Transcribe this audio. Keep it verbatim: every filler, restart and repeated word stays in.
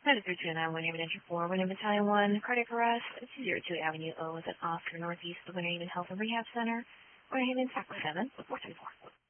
United three two nine, Winhaven Entry four, Winhaven Battalion one, cardiac arrest, two zero two Avenue O is at Oscar Northeast, the Winhaven Health and Rehab Center, Winhaven Tackle seven, four three four.